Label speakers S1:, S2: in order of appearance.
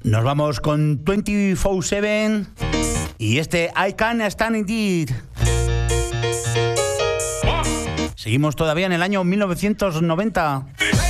S1: Nos vamos con 24/7 y este I Can Stand It. Seguimos todavía en el año 1990.